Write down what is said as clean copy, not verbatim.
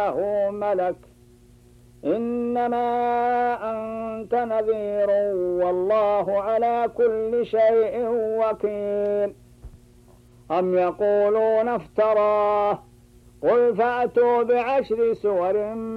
له ملك إنما أنت نذير والله على كل شيء وكيل. أم يقولون افتراه قل فأتوا بعشر سور